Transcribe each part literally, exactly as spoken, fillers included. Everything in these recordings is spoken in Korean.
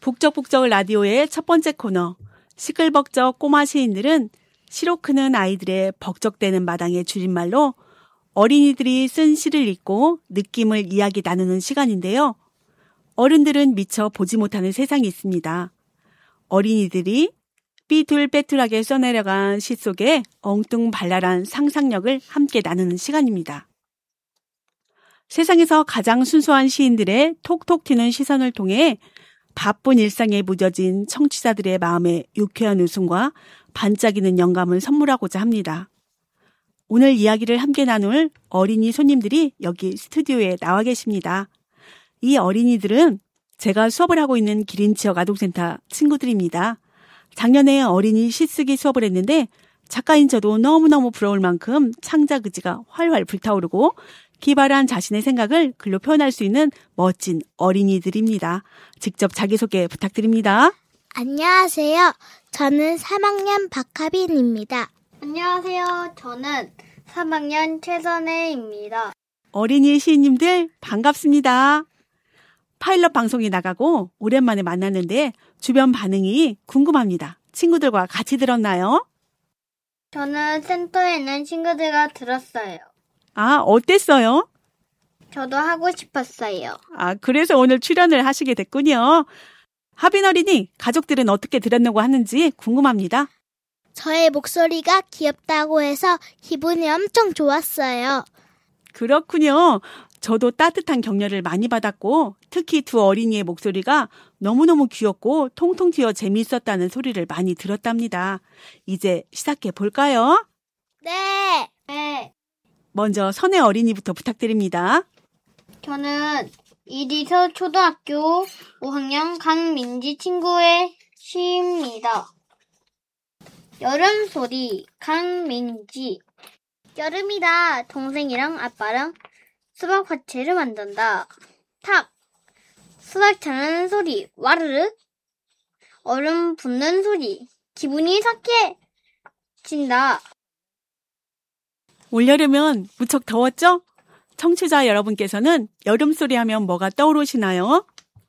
북적북적 라디오의 첫 번째 코너 시끌벅적 꼬마 시인들은 시로 크는 아이들의 벅적대는 마당의 줄임말로 어린이들이 쓴 시를 읽고 느낌을 이야기 나누는 시간인데요. 어른들은 미처 보지 못하는 세상이 있습니다. 어린이들이 삐뚤빼뚤하게 써내려간 시 속에 엉뚱발랄한 상상력을 함께 나누는 시간입니다. 세상에서 가장 순수한 시인들의 톡톡 튀는 시선을 통해 바쁜 일상에 무뎌진 청취자들의 마음에 유쾌한 웃음과 반짝이는 영감을 선물하고자 합니다. 오늘 이야기를 함께 나눌 어린이 손님들이 여기 스튜디오에 나와 계십니다. 이 어린이들은 제가 수업을 하고 있는 기린지역 아동센터 친구들입니다. 작년에 어린이 시쓰기 수업을 했는데 작가인 저도 너무너무 부러울 만큼 창작 의지가 활활 불타오르고 기발한 자신의 생각을 글로 표현할 수 있는 멋진 어린이들입니다. 직접 자기소개 부탁드립니다. 안녕하세요. 저는 삼 학년 박하빈입니다. 안녕하세요. 저는 삼 학년 최선혜입니다. 어린이 시인님들 반갑습니다. 파일럿 방송이 나가고 오랜만에 만났는데 주변 반응이 궁금합니다. 친구들과 같이 들었나요? 저는 센터에 있는 친구들과 들었어요. 아, 어땠어요? 저도 하고 싶었어요. 아, 그래서 오늘 출연을 하시게 됐군요. 하빈 어린이, 가족들은 어떻게 들었냐고 하는지 궁금합니다. 저의 목소리가 귀엽다고 해서 기분이 엄청 좋았어요. 그렇군요. 저도 따뜻한 격려를 많이 받았고 특히 두 어린이의 목소리가 너무너무 귀엽고 통통 튀어 재미있었다는 소리를 많이 들었답니다. 이제 시작해 볼까요? 네. 네. 먼저 선혜 어린이부터 부탁드립니다. 저는 이리서 초등학교 오 학년 강민지 친구의 시입니다. 여름소리 강민지. 여름이다. 동생이랑 아빠랑 수박 화채를 만든다. 탁. 수박 자라는 소리. 와르르. 얼음 붓는 소리. 기분이 상쾌해진다. 올여름은 무척 더웠죠? 청취자 여러분께서는 여름소리 하면 뭐가 떠오르시나요?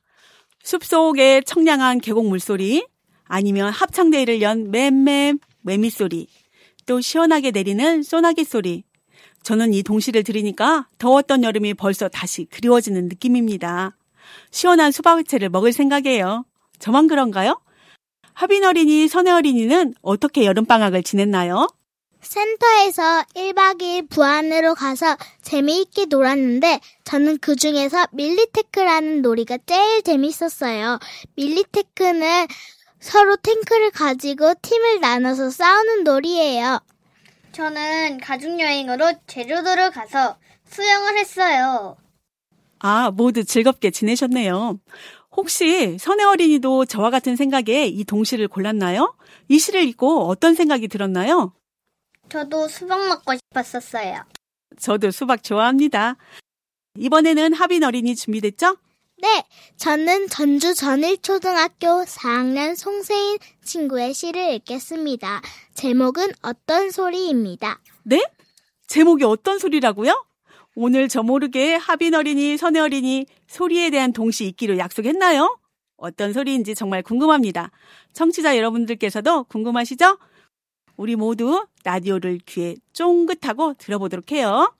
숲속의 청량한 계곡 물소리, 아니면 합창대회를 연 맴맴 매미소리, 또 시원하게 내리는 소나기 소리. 저는 이 동시를 들으니까 더웠던 여름이 벌써 다시 그리워지는 느낌입니다. 시원한 수박회를 먹을 생각이에요. 저만 그런가요? 하빈 어린이, 선혜 어린이는 어떻게 여름방학을 지냈나요? 센터에서 일 박 이 일 부안으로 가서 재미있게 놀았는데 저는 그중에서 밀리테크라는 놀이가 제일 재밌었어요. 밀리테크는 서로 탱크를 가지고 팀을 나눠서 싸우는 놀이예요. 저는 가족여행으로 제주도를 가서 수영을 했어요. 아, 모두 즐겁게 지내셨네요. 혹시 선혜 어린이도 저와 같은 생각에 이 동시를 골랐나요? 이 시를 읽고 어떤 생각이 들었나요? 저도 수박 먹고 싶었었어요. 저도 수박 좋아합니다. 이번에는 하빈 어린이 준비됐죠? 네, 저는 전주 전일초등학교 사 학년 송세인 친구의 시를 읽겠습니다. 제목은 어떤 소리입니다. 네? 제목이 어떤 소리라고요? 오늘 저 모르게 하빈 어린이, 선혜 어린이 소리에 대한 동시 읽기로 약속했나요? 어떤 소리인지 정말 궁금합니다. 청취자 여러분들께서도 궁금하시죠? 우리 모두 라디오를 귀에 쫑긋하고 들어보도록 해요.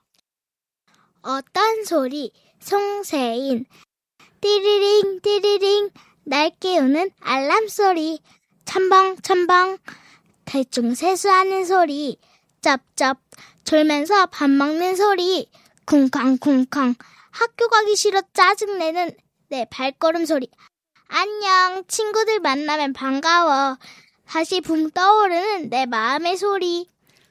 어떤 소리, 송세인. 띠리링 띠리링 날 깨우는 알람 소리. 첨벙 첨벙 대충 세수하는 소리. 쩝쩝 졸면서 밥 먹는 소리. 쿵쾅쿵쾅 학교 가기 싫어 짜증내는 내 발걸음 소리. 안녕 친구들 만나면 반가워. 다시 붕 떠오르는 내 마음의 소리.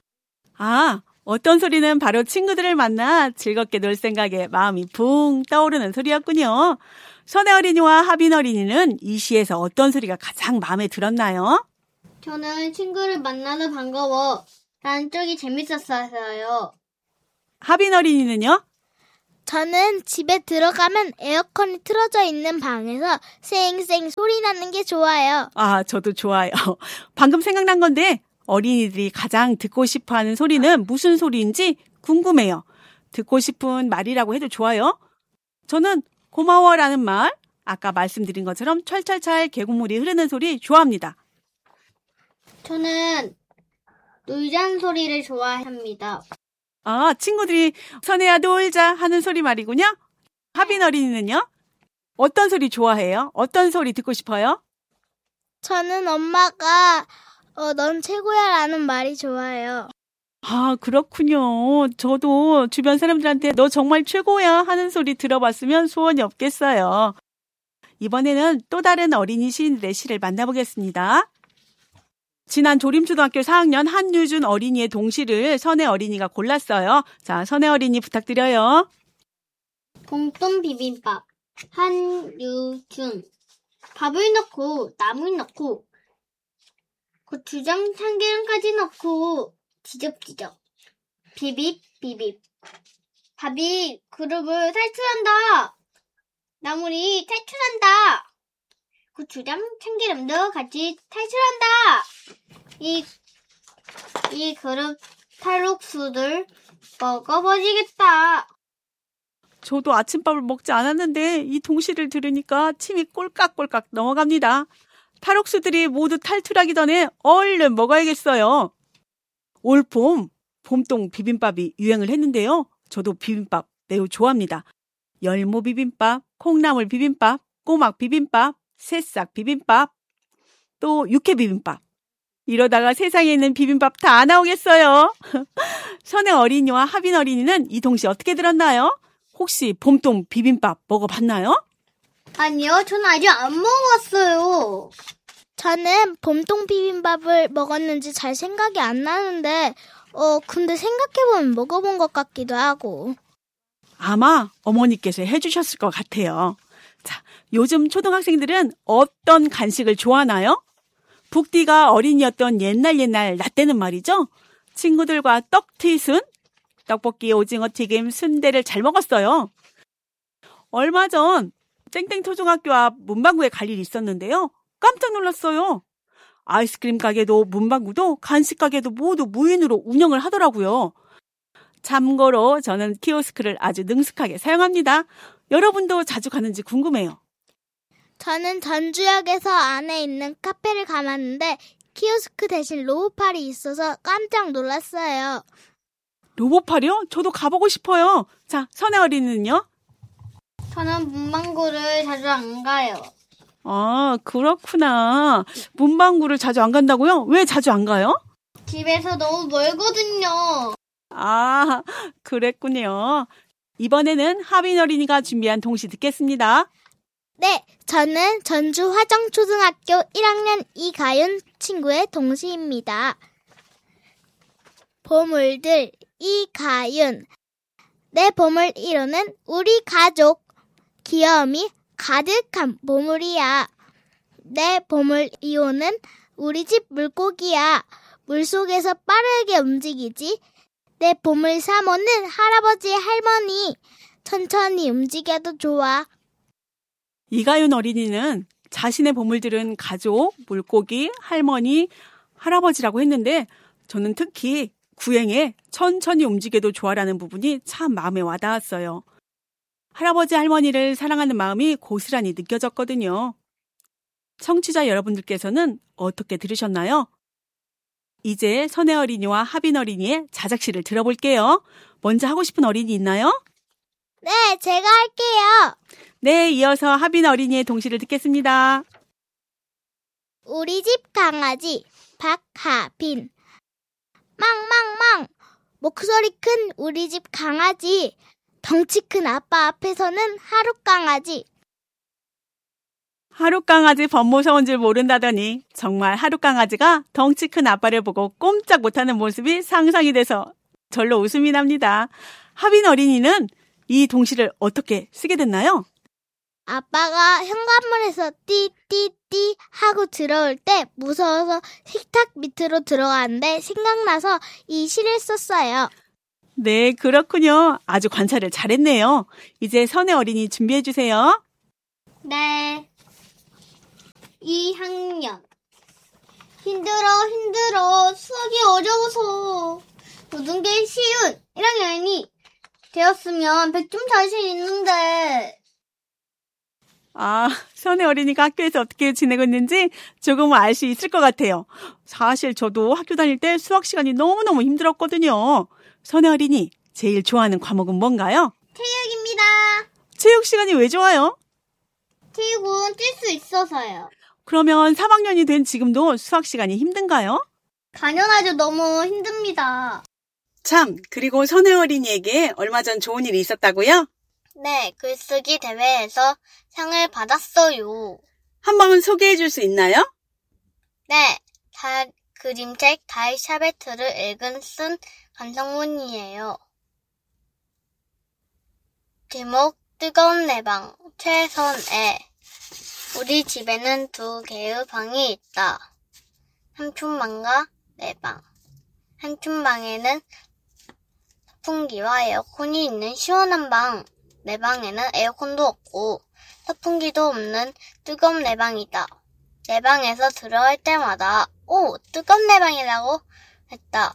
아, 어떤 소리는 바로 친구들을 만나 즐겁게 놀 생각에 마음이 붕 떠오르는 소리였군요. 선혜 어린이와 하빈 어린이는 이 시에서 어떤 소리가 가장 마음에 들었나요? 저는 친구를 만나서 반가워 라는 쪽이 재밌었어요. 하빈 어린이는요? 저는 집에 들어가면 에어컨이 틀어져 있는 방에서 쌩쌩 소리 나는 게 좋아요. 아, 저도 좋아요. 방금 생각난 건데 어린이들이 가장 듣고 싶어하는 소리는 무슨 소리인지 궁금해요. 듣고 싶은 말이라고 해도 좋아요. 저는 고마워라는 말, 아까 말씀드린 것처럼 철철철 계곡물이 흐르는 소리 좋아합니다. 저는 놀자는 소리를 좋아합니다. 아, 친구들이 선혜야 놀자 하는 소리 말이군요. 하빈 어린이는요? 어떤 소리 좋아해요? 어떤 소리 듣고 싶어요? 저는 엄마가 어, 넌 최고야 라는 말이 좋아요. 아, 그렇군요. 저도 주변 사람들한테 너 정말 최고야 하는 소리 들어봤으면 소원이 없겠어요. 이번에는 또 다른 어린이 시인들의 시를 만나보겠습니다. 지난 조림초등학교 사 학년 한유준 어린이의 동시를 선혜 어린이가 골랐어요. 자, 선혜 어린이 부탁드려요. 봄동 비빔밥 한유준. 밥을 넣고 나물 넣고 고추장 참기름까지 넣고 지적지적 비빕 비빕. 밥이 그룹을 탈출한다. 나물이 탈출한다. 고추장 참기름도 같이 탈출한다. 이, 이 그룹 탈옥수들 먹어버리겠다. 저도 아침밥을 먹지 않았는데 이 동시를 들으니까 침이 꼴깍꼴깍 넘어갑니다. 탈옥수들이 모두 탈출하기 전에 얼른 먹어야겠어요. 올 봄, 봄동 비빔밥이 유행을 했는데요. 저도 비빔밥 매우 좋아합니다. 열무 비빔밥, 콩나물 비빔밥, 꼬막 비빔밥, 새싹 비빔밥, 또 육회 비빔밥. 이러다가 세상에 있는 비빔밥 다 나오겠어요. 선혜 어린이와 하빈 어린이는 이 동시 어떻게 들었나요? 혹시 봄동 비빔밥 먹어봤나요? 아니요, 저는 아직 안 먹어봤어요. 저는 봄동 비빔밥을 먹었는지 잘 생각이 안 나는데 어 근데 생각해보면 먹어본 것 같기도 하고. 아마 어머니께서 해주셨을 것 같아요. 자, 요즘 초등학생들은 어떤 간식을 좋아하나요? 북디가 어린이였던 옛날 옛날 나 때는 말이죠. 친구들과 떡튀순, 떡볶이, 오징어 튀김, 순대를 잘 먹었어요. 얼마 전 땡땡 초등학교 앞 문방구에 갈 일이 있었는데요. 깜짝 놀랐어요. 아이스크림 가게도 문방구도 간식 가게도 모두 무인으로 운영을 하더라고요. 참고로 저는 키오스크를 아주 능숙하게 사용합니다. 여러분도 자주 가는지 궁금해요. 저는 전주역에서 안에 있는 카페를 가봤는데 키오스크 대신 로봇팔이 있어서 깜짝 놀랐어요. 로봇팔이요? 저도 가보고 싶어요. 자, 선혜 어린이는요? 저는 문방구를 자주 안 가요. 아, 그렇구나. 문방구를 자주 안 간다고요? 왜 자주 안 가요? 집에서 너무 멀거든요. 아, 그랬군요. 이번에는 하빈 어린이가 준비한 동시 듣겠습니다. 네, 저는 전주 화정초등학교 일 학년 이가윤 친구의 동시입니다. 보물들 이가윤. 내 보물 일 호는 우리 가족. 귀여움이 가득한 보물이야. 내 보물 이 호는 우리 집 물고기야. 물속에서 빠르게 움직이지. 내 보물 삼 호는 할아버지 할머니. 천천히 움직여도 좋아. 이가윤 어린이는 자신의 보물들은 가족, 물고기, 할머니, 할아버지라고 했는데 저는 특히 구행에 천천히 움직여도 좋아라는 부분이 참 마음에 와닿았어요. 할아버지 할머니를 사랑하는 마음이 고스란히 느껴졌거든요. 청취자 여러분들께서는 어떻게 들으셨나요? 이제 선혜 어린이와 하빈 어린이의 자작시를 들어볼게요. 먼저 하고 싶은 어린이 있나요? 네, 제가 할게요. 네, 이어서 하빈 어린이의 동시를 듣겠습니다. 우리 집 강아지 박하빈. 망망망. 목소리 큰 우리 집 강아지. 덩치 큰 아빠 앞에서는 하룻강아지. 하룻강아지 법무서운 줄 모른다더니 정말 하룻강아지가 덩치 큰 아빠를 보고 꼼짝 못하는 모습이 상상이 돼서 절로 웃음이 납니다. 하빈 어린이는 이 동시를 어떻게 쓰게 됐나요? 아빠가 현관문에서 띠띠띠 하고 들어올 때 무서워서 식탁 밑으로 들어가는데 생각나서 이 시를 썼어요. 네, 그렇군요. 아주 관찰을 잘했네요. 이제 선혜 어린이 준비해주세요. 네. 이 학년. 힘들어 힘들어 수학이 어려워서 모든 게 쉬운 일 학년이 되었으면 백 점 자신 있는데. 아, 선혜 어린이가 학교에서 어떻게 지내고 있는지 조금은 알 수 있을 것 같아요. 사실 저도 학교 다닐 때 수학 시간이 너무너무 힘들었거든요. 선혜 어린이, 제일 좋아하는 과목은 뭔가요? 체육입니다. 체육 시간이 왜 좋아요? 체육은 뛸 수 있어서요. 그러면 삼 학년이 된 지금도 수학 시간이 힘든가요? 당연하죠. 너무 힘듭니다. 참, 그리고 선혜 어린이에게 얼마 전 좋은 일이 있었다고요? 네, 글쓰기 대회에서 상을 받았어요. 한번 소개해 줄 수 있나요? 네, 다, 그림책 다이샤베트를 읽은 쓴 감상문이에요. 제목 뜨거운 내 방, 최선애. 우리 집에는 두 개의 방이 있다. 삼촌방과 내 방. 삼촌방에는 선풍기와 에어컨이 있는 시원한 방. 내 방에는 에어컨도 없고 선풍기도 없는 뜨거운 내 방이다. 내 방에서 들어갈 때마다 오, 뜨거운 내 방이라고 했다.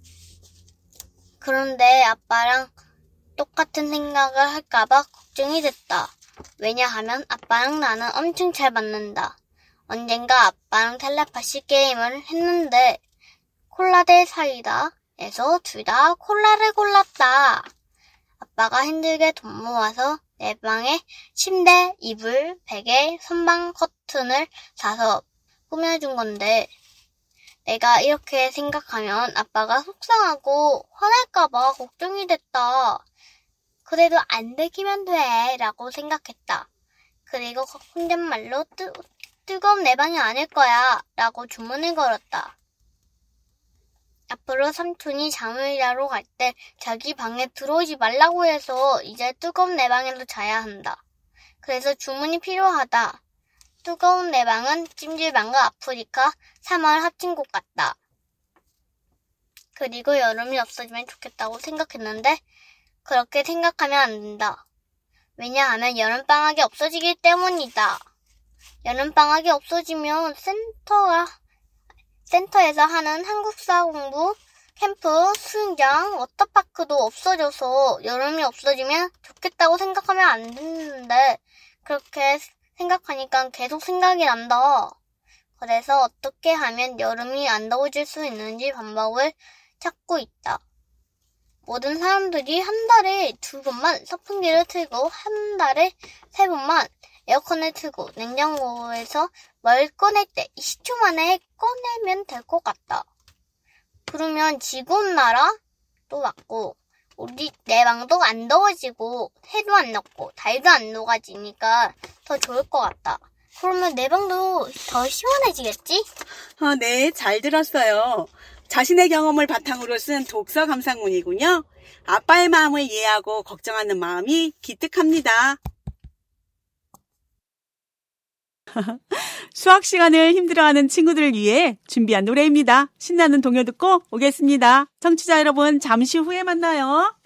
그런데 아빠랑 똑같은 생각을 할까봐 걱정이 됐다. 왜냐하면 아빠랑 나는 엄청 잘 맞는다. 언젠가 아빠랑 텔레파시 게임을 했는데 콜라 대 사이다에서 둘 다 콜라를 골랐다. 아빠가 힘들게 돈 모아서 내 방에 침대, 이불, 베개, 선반 커튼을 사서 꾸며준 건데 내가 이렇게 생각하면 아빠가 속상하고 화날까봐 걱정이 됐다. 그래도 안 들키면 돼 라고 생각했다. 그리고 혼잣말로 뜨, 뜨거운 내 방이 아닐 거야 라고 주문을 걸었다. 앞으로 삼촌이 잠을 자러 갈 때 자기 방에 들어오지 말라고 해서 이제 뜨거운 내 방에서 자야 한다. 그래서 주문이 필요하다. 뜨거운 내 방은 찜질방과 아프리카 삼월 합친 곳 같다. 그리고 여름이 없어지면 좋겠다고 생각했는데 그렇게 생각하면 안 된다. 왜냐하면 여름방학이 없어지기 때문이다. 여름방학이 없어지면 센터가 센터에서 하는 한국사 공부, 캠프, 수영장, 워터파크도 없어져서 여름이 없어지면 좋겠다고 생각하면 안 되는데 그렇게 생각하니까 계속 생각이 난다. 그래서 어떻게 하면 여름이 안 더워질 수 있는지 방법을 찾고 있다. 모든 사람들이 한 달에 두 번만 선풍기를 틀고 한 달에 세 번만 에어컨을 틀고 냉장고에서 뭘 꺼낼 때 이십 초 만에 꺼내면 될 것 같다. 그러면 지구온난화도 맞고 우리 내 방도 안 더워지고 해도 안 녹고 달도 안 녹아지니까 더 좋을 것 같다. 그러면 내 방도 더 시원해지겠지? 아, 네, 잘 들었어요. 자신의 경험을 바탕으로 쓴 독서 감상문이군요. 아빠의 마음을 이해하고 걱정하는 마음이 기특합니다. 수학 시간을 힘들어하는 친구들을 위해 준비한 노래입니다. 신나는 동요 듣고 오겠습니다. 청취자 여러분, 잠시 후에 만나요.